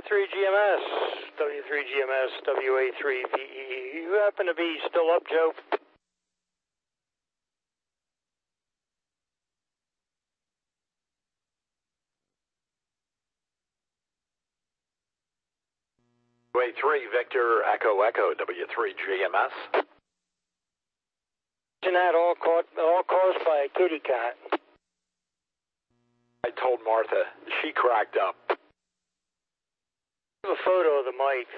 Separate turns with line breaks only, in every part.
W3GMS, W3GMS, WA3VE. You happen to be still up, Joe?
WA3, Victor, Echo, Echo, W3GMS.
Isn't that all caused by a kitty cat?
I told Martha. She cracked up.
A photo of the mic.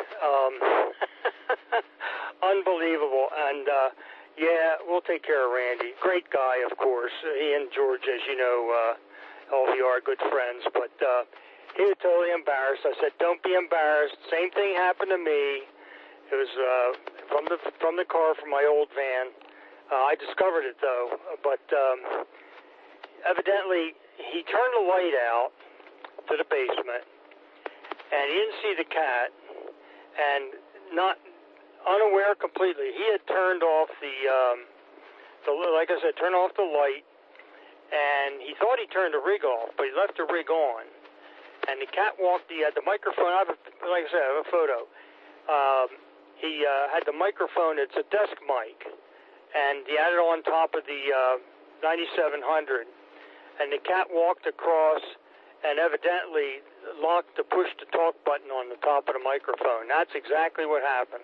Unbelievable. And, yeah, we'll take care of Randy. Great guy, of course. He and George, as you know, LV are good friends. But he was totally embarrassed. I said, don't be embarrassed. Same thing happened to me. It was from the car from my old van. I discovered it, though. But evidently, he turned the light out to the basement. And he didn't see the cat, and not unaware completely, he had turned off like I said, turned off the light, and he thought he turned the rig off, but he left the rig on. And the cat walked, he had the microphone, like I said, I have a photo. He had the microphone, it's a desk mic, and he had it on top of the 9700, and the cat walked across and evidently locked the push-to-talk button on the top of the microphone. That's exactly what happened.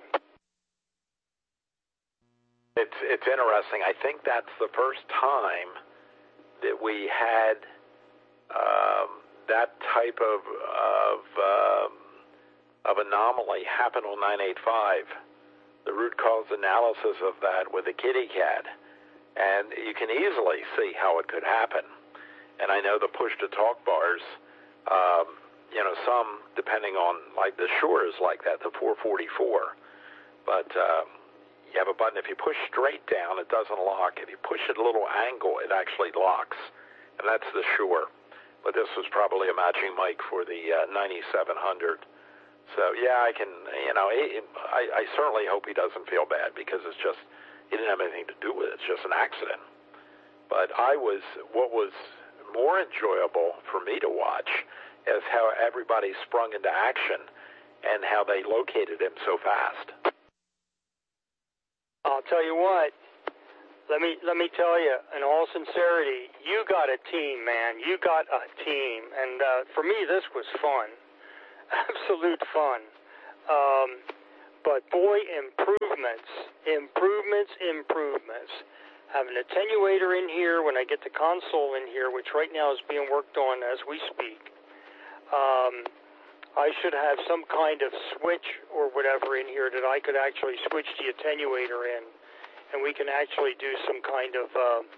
It's interesting. I think that's the first time that we had that type of anomaly happen on 985. The root cause analysis of that with the kitty cat. And you can easily see how it could happen. And I know the push-to-talk bars, some, depending on, like the Shure is like that, the 444. But you have a button, if you push straight down, it doesn't lock. If you push it a little angle, it actually locks. And that's the Shure. But this was probably a matching mic for the 9700. So, yeah, I can, I certainly hope he doesn't feel bad because it's just, he didn't have anything to do with it. It's just an accident. But what was more enjoyable for me to watch is how everybody sprung into action and how they located him so fast.
I'll tell you what, let me tell you, in all sincerity, you got a team, man. You got a team. And for me, this was fun. Absolute fun. But boy, improvements. Have an attenuator in here when I get the console in here, which right now is being worked on as we speak. I should have some kind of switch or whatever in here that I could actually switch the attenuator in, and we can actually do some kind of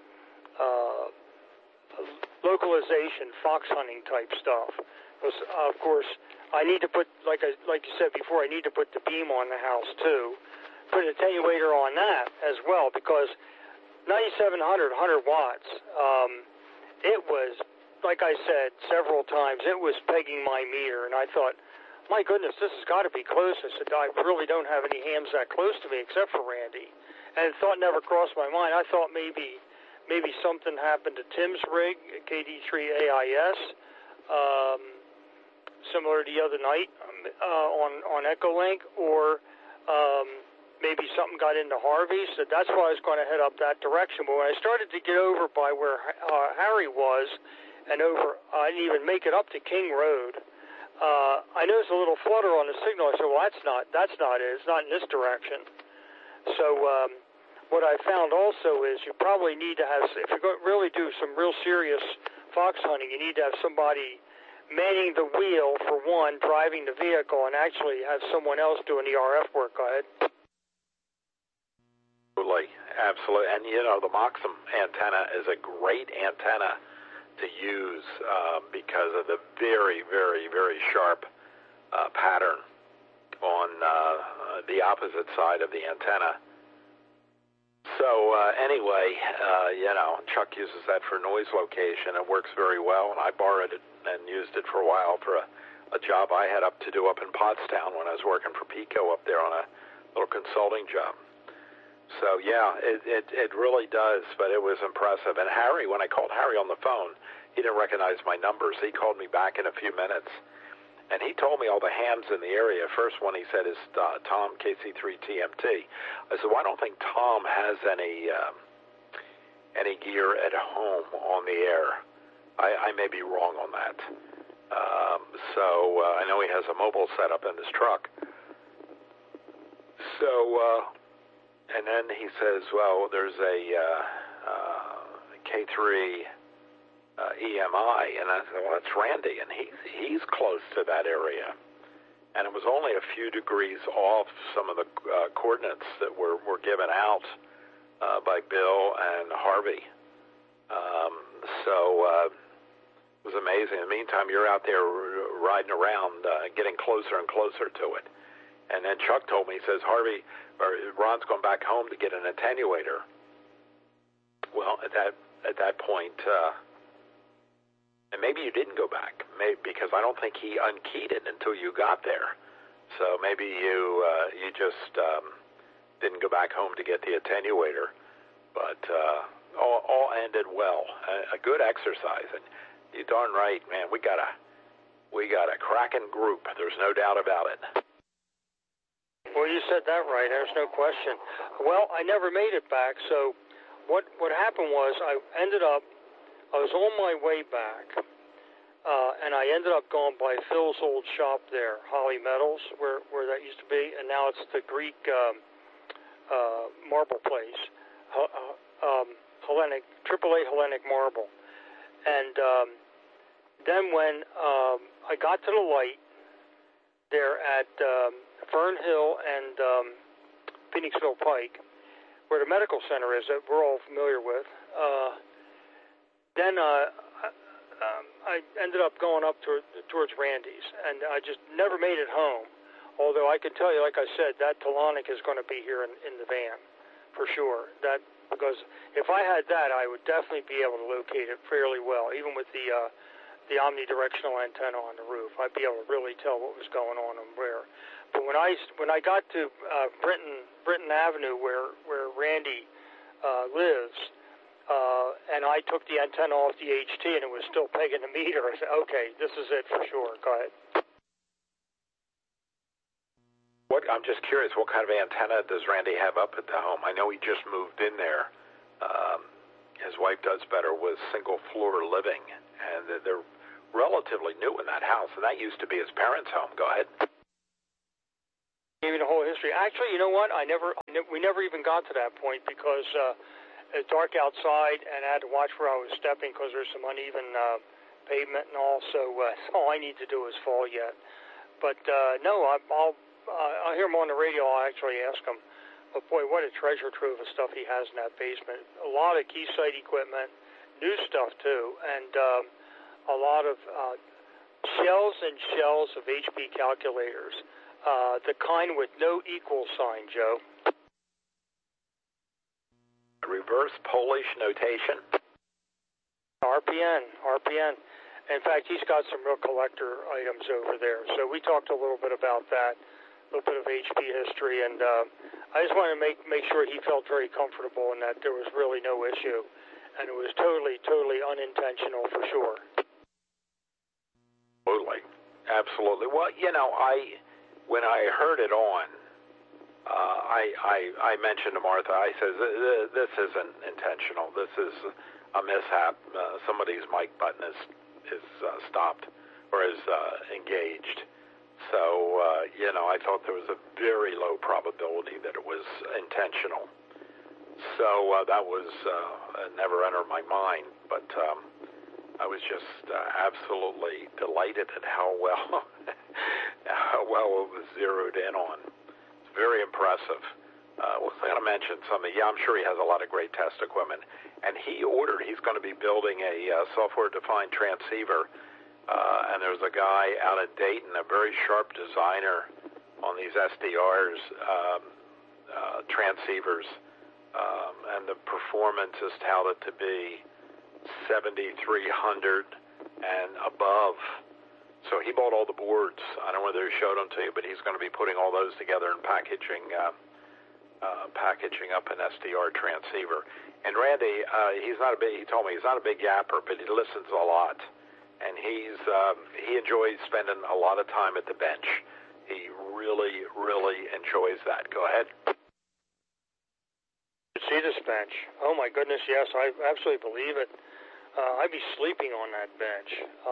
localization, fox hunting type stuff. Of course, I need to put, like you said before, I need to put the beam on the house too. Put an attenuator on that as well, because 9700, 100 watts, it was, like I said several times, it was pegging my meter, and I thought, my goodness, this has got to be close. I said, I really don't have any hams that close to me except for Randy. And the thought never crossed my mind. I thought maybe something happened to Tim's rig, KD3AIS, similar to the other night on Echolink, or maybe something got into Harvey, so that's why I was going to head up that direction. But when I started to get over by where Harry was, and I didn't even make it up to King Road, I noticed a little flutter on the signal. I said, well, that's not it. It's not in this direction. So what I found also is you probably need to have, if you're going to really do some real serious fox hunting, you need to have somebody manning the wheel, for one, driving the vehicle, and actually have someone else doing the RF work. Go ahead.
Absolutely. And, the Moxam antenna is a great antenna to use because of the very, very, very sharp pattern on the opposite side of the antenna. So anyway, Chuck uses that for noise location. It works very well, and I borrowed it and used it for a while for a job I had up to do up in Pottstown when I was working for Pico up there on a little consulting job. So, yeah, it really does, but it was impressive. And Harry, when I called Harry on the phone, he didn't recognize my numbers. He called me back in a few minutes, And he told me all the hams in the area. First one he said is Tom KC3TMT. I said, well, I don't think Tom has any gear at home on the air. I may be wrong on that. So I know he has a mobile setup in his truck. So, and then he says, well, there's a K3 EMI, and I said, well, that's Randy, and he's close to that area. And it was only a few degrees off some of the coordinates that were given out by Bill and Harvey. It was amazing. In the meantime, you're out there riding around, getting closer and closer to it. And then Chuck told me, he says, Ron's going back home to get an attenuator. Well, at that point, and maybe you didn't go back, because I don't think he unkeyed it until you got there. So maybe you just didn't go back home to get the attenuator. But all ended well. A good exercise, and you're darn right, man. We got a cracking group. There's no doubt about it.
Well, you said that right. There's no question. Well, I never made it back. So what happened was I was on my way back, and I ended up going by Phil's old shop there, Holly Metals, where that used to be, and now it's the Greek marble place, Hellenic, AAA Hellenic marble. And then when I got to the light there at Fern Hill and Phoenixville Pike, where the medical center is that we're all familiar with, then I ended up going up towards Randy's, and I just never made it home. Although I can tell you, like I said, that Talonic is going to be here in the van for sure. Because if I had that, I would definitely be able to locate it fairly well, even with the omnidirectional antenna on the roof. I'd be able to really tell what was going on and where. But when I got to Britton Avenue, where Randy lives, and I took the antenna off the HT and it was still pegging the meter, I said, okay, this is it for sure. Go ahead.
I'm just curious, what kind of antenna does Randy have up at the home? I know he just moved in there. His wife does better with single-floor living, and they're relatively new in that house, and that used to be his parents' home. Go ahead.
Give me the whole history. Actually, you know what? We never even got to that point because it's dark outside, and I had to watch where I was stepping because there's some uneven pavement and all. So all I need to do is fall yet. But no, I'll hear him on the radio. I'll actually ask him. But boy, what a treasure trove of stuff he has in that basement. A lot of Keysight equipment, new stuff too, and a lot of shells and shells of HP calculators. The kind with no equal sign, Joe.
Reverse Polish notation?
RPN. In fact, he's got some real collector items over there. So we talked a little bit about that, a little bit of HP history, and I just wanted to make sure he felt very comfortable and that there was really no issue. And it was totally unintentional for sure.
Absolutely. Well, when I heard it on, I mentioned to Martha, I says, this isn't intentional. This is a mishap. Somebody's mic button is stopped or is engaged. So, I thought there was a very low probability that it was intentional. So that was never entered my mind, but I was just absolutely delighted at how well it was zeroed in on. It's very impressive. I was going to mention something. Yeah, I'm sure he has a lot of great test equipment. And he's going to be building a software-defined transceiver. And there's a guy out of Dayton, a very sharp designer on these SDRs, transceivers. And the performance is touted to be 7,300 and above. So he bought all the boards. I don't know whether he showed them to you, but he's going to be putting all those together and packaging up an SDR transceiver. And Randy, he told me he's not a big yapper, but he listens a lot. and he enjoys spending a lot of time at the bench. He really, really enjoys that. Go ahead.
See this bench. Oh, my goodness, yes, I absolutely believe it. I'd be sleeping on that bench.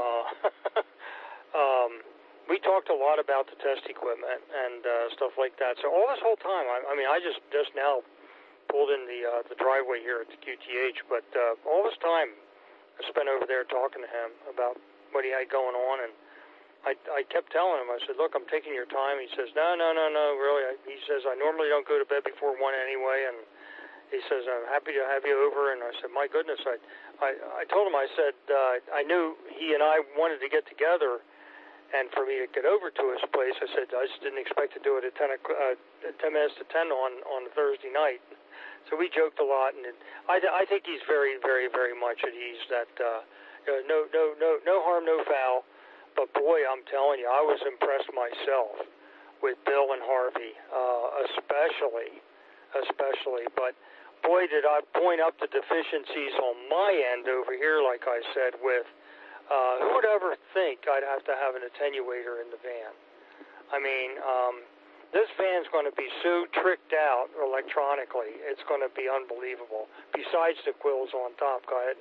We talked a lot about the test equipment and stuff like that. So all this whole time, I mean, I just now pulled in the driveway here at the QTH, but all this time I spent over there talking to him about what he had going on, and I kept telling him, I said, look, I'm taking your time. He says, no, really. He says, I normally don't go to bed before 1 anyway, and he says, I'm happy to have you over. And I said, my goodness, I told him, I said, I knew he and I wanted to get together, and for me to get over to his place, I said, I just didn't expect to do it at 10 minutes to 10 on a Thursday night. So we joked a lot, and I think he's very, very, very much at ease. That no harm, no foul. But boy, I'm telling you, I was impressed myself with Bill and Harvey, especially. But boy, did I point up the deficiencies on my end over here, like I said, with who would ever think I'd have to have an attenuator in the van? I mean, this van's going to be so tricked out electronically, it's going to be unbelievable. Besides the quills on top. Go ahead.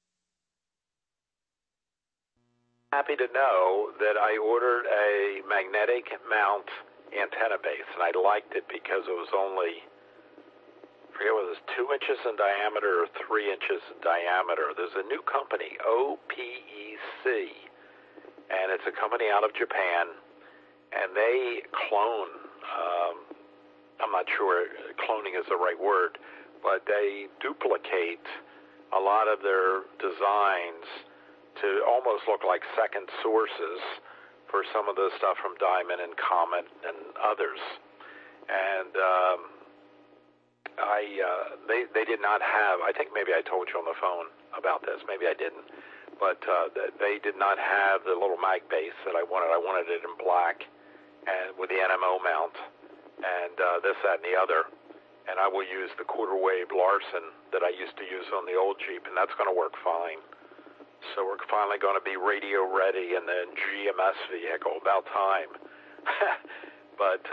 Happy to know that I ordered a magnetic mount antenna base, and I liked it because it was only, I forget whether it was 2 inches in diameter or 3 inches in diameter. There's a new company, OPEC, and it's a company out of Japan, and they clone. I'm not sure cloning is the right word, but they duplicate a lot of their designs to almost look like second sources for some of the stuff from Diamond and Comet and others. And they did not have, I think maybe I told you on the phone about this, maybe I didn't, but they did not have the little mag base that I wanted. I wanted it in black and with the NMO mount and this, that, and the other. And I will use the quarter wave Larson that I used to use on the old Jeep, and that's going to work fine. So we're finally going to be radio ready in the GMS vehicle. About time. But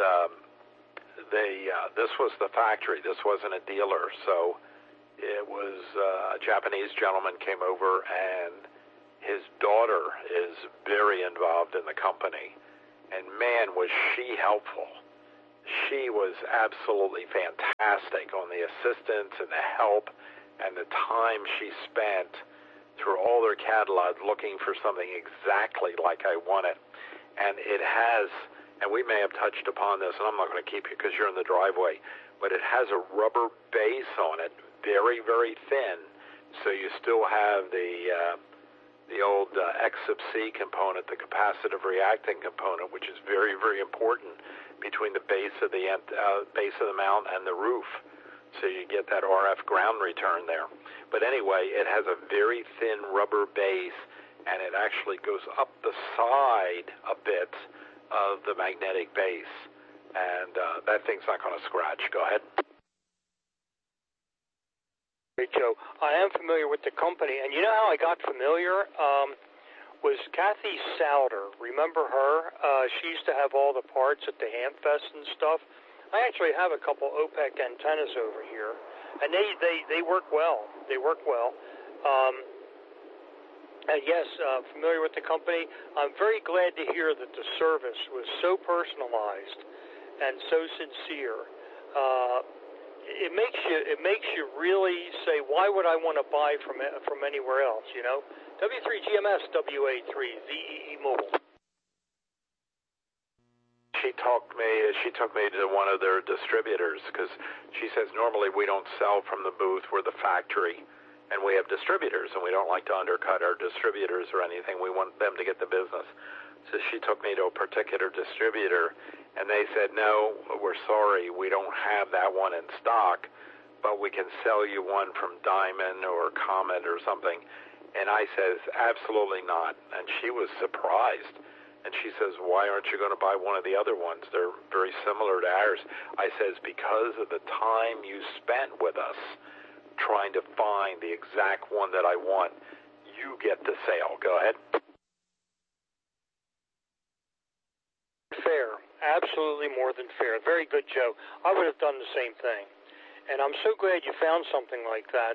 this was the factory. This wasn't a dealer. So it was a Japanese gentleman came over, and his daughter is very involved in the company. And man, was she helpful. She was absolutely fantastic on the assistance and the help and the time she spent through all their catalog looking for something exactly like I wanted. And it has, and we may have touched upon this, and I'm not going to keep you because you're in the driveway, but it has a rubber base on it, very, very thin, so you still have the old X sub C component, the capacitive reacting component, which is very, very important between the base of the mount and the roof. So you get that RF ground return there. But anyway, it has a very thin rubber base, and it actually goes up the side a bit of the magnetic base. And that thing's not going to scratch. Go ahead.
Hey, Joe, I am familiar with the company, and you know how I got familiar? Was Kathy Souter. Remember her? She used to have all the parts at the Hamfest and stuff. I actually have a couple OPEC antennas over here, and they work well. They work well. And yes, familiar with the company. I'm very glad to hear that the service was so personalized and so sincere. It makes you really say, why would I want to buy from anywhere else? You know, W3GMS, WA3, ZEE Mobile.
She took me to one of their distributors because she says normally we don't sell from the booth, we're the factory, and we have distributors, and we don't like to undercut our distributors or anything. We want them to get the business. So she took me to a particular distributor, and they said, no, we're sorry, we don't have that one in stock, but we can sell you one from Diamond or Comet or something. And I says, absolutely not. And she was surprised. And she says, why aren't you going to buy one of the other ones? They're very similar to ours. I says, because of the time you spent with us trying trying to find the exact one that I want, you get the sale. Go ahead.
absolutely more than fair. Very good, Joe. I would have done the same thing. And I'm so glad you found something like that,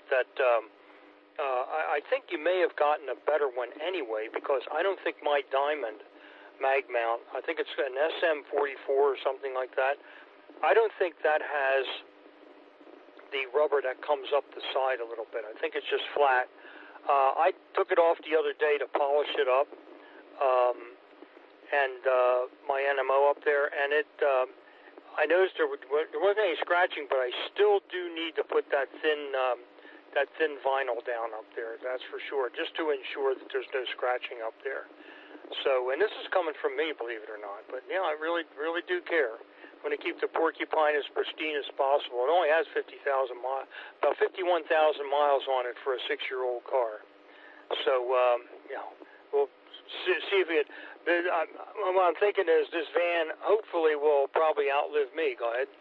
I think you may have gotten a better one anyway, because I don't think my Diamond mag mount, I think it's an SM44 or something like that, I don't think that has the rubber that comes up the side a little bit. I think it's just flat. I took it off the other day to polish it up, and my NMO up there, and I noticed there wasn't any scratching, but I still do need to put that thin vinyl down up there. That's for sure, just to ensure that there's no scratching up there. So, and this is coming from me, believe it or not. But yeah, I really do care. I'm going to keep the Porcupine as pristine as possible. It only has 50,000 miles, about 51,000 miles on it for a 6-year-old car. So, we'll see if it. What I'm thinking is this van hopefully will probably outlive me. Go ahead.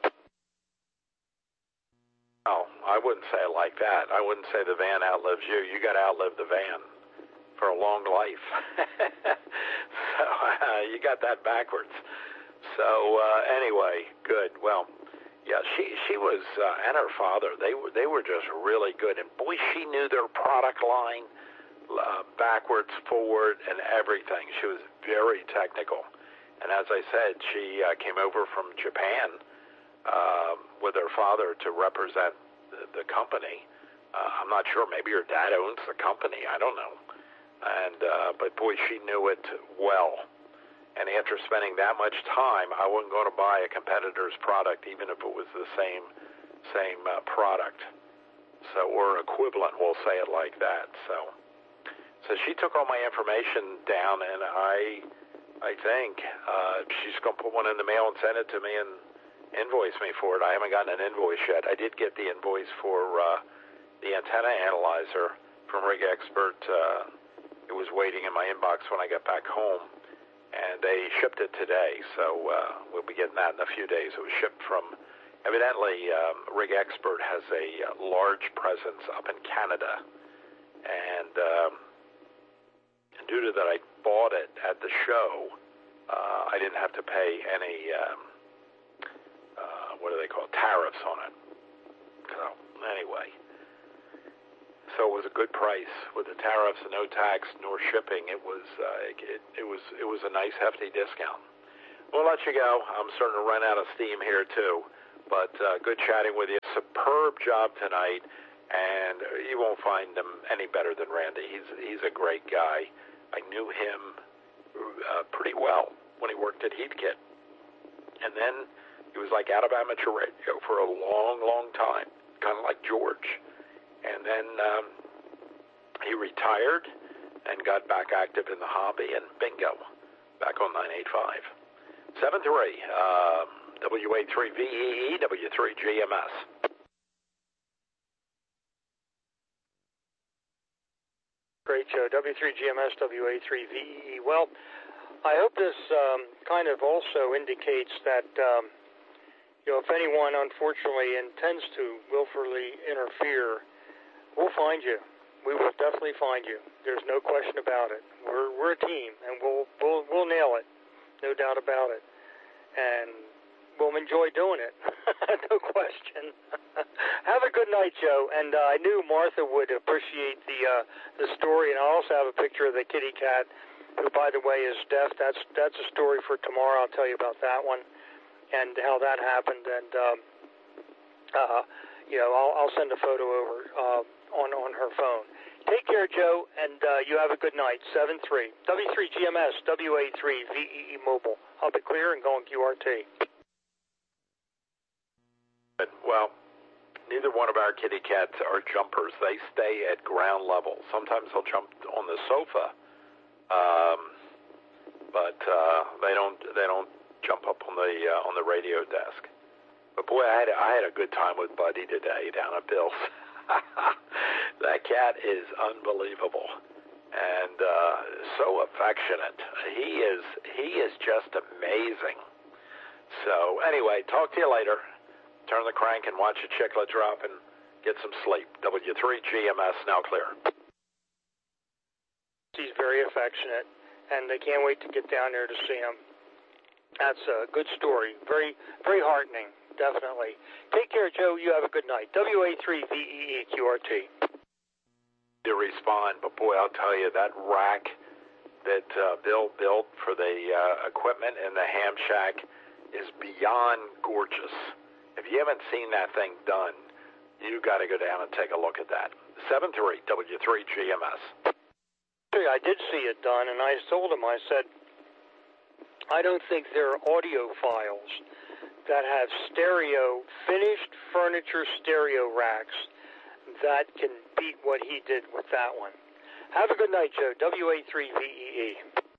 Oh, I wouldn't say it like that. I wouldn't say the van outlives you. You got to outlive the van for a long life. So you got that backwards. So anyway, good. Well, yeah, she was and her father. They were just really good, and boy, she knew their product line. Backwards, forward, and everything. She was very technical. And as I said, she came over from Japan with her father to represent the company. I'm not sure. Maybe her dad owns the company. I don't know. And but boy, she knew it well. And after spending that much time, I wasn't going to buy a competitor's product, even if it was the same product. So, or equivalent, we'll say it like that. So she took all my information down, and I think she's going to put one in the mail and send it to me and invoice me for it. I haven't gotten an invoice yet. I did get the invoice for the antenna analyzer from Rig Expert. It was waiting in my inbox when I got back home, and they shipped it today. So we'll be getting that in a few days. It was shipped from, evidently, Rig Expert has a large presence up in Canada, and due to that, I bought it at the show. I didn't have to pay any, what do they call it, tariffs on it. So anyway, so it was a good price with the tariffs, and no tax nor shipping. It was a nice hefty discount. We'll let you go. I'm starting to run out of steam here too, but good chatting with you. Superb job tonight, and you won't find him any better than Randy. He's a great guy. I knew him pretty well when he worked at Heathkit. And then he was like out of amateur radio for a long, long time, kind of like George. And then he retired and got back active in the hobby, and bingo, back on 985. 7-3, WA3VEE, W3GMS.
Great show. W3GMS, WA3VEE. Well, I hope this kind of also indicates that, if anyone unfortunately intends to willfully interfere, we'll find you. We will definitely find you. There's no question about it. We're a team, and we'll nail it. No doubt about it. And we'll enjoy doing it. No question. Have a good night, Joe. And I knew Martha would appreciate the story, and I also have a picture of the kitty cat, who, by the way, is deaf. That's a story for tomorrow. I'll tell you about that one and how that happened. And I'll send a photo over on her phone. Take care, Joe, and you have a good night. 7-3. W3GMS, WA3VEE Mobile. I'll be clear and go on QRT.
Well, neither one of our kitty cats are jumpers. They stay at ground level. Sometimes they'll jump on the sofa, but they don't jump up on the radio desk. But boy, I had a good time with Buddy today down at Bill's. That cat is unbelievable and so affectionate. He is just amazing. So anyway, talk to you later. Turn the crank and watch a chiclet drop and get some sleep. W3GMS now clear.
He's very affectionate, and they can't wait to get down there to see him. That's a good story. Very, very heartening, definitely. Take care, Joe. You have a good night. WA3VEEQRT.
To respond, but boy, I'll tell you, that rack that Bill built for the equipment in the ham shack is beyond gorgeous. If you haven't seen that thing done, you got to go down and take a look at that. 73 W3GMS.
I did see it done, and I told him, I said, I don't think there are audiophiles that have finished furniture stereo racks that can beat what he did with that one. Have a good night, Joe. WA3VEE.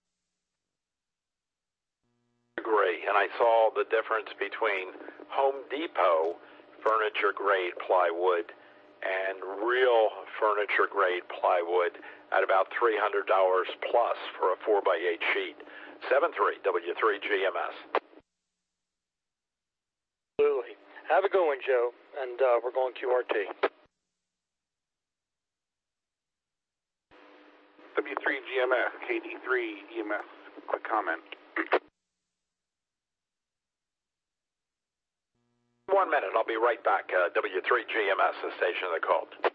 Agree, and I saw the difference between Home Depot furniture-grade plywood and real furniture-grade plywood at about $300 plus for a 4x8 sheet. 73 W3GMS.
Absolutely. Have a good one, Joe, and we're going QRT.
W3GMS, KD3EMS, quick comment.
1 minute, I'll be right back. W3GMS, the station that called.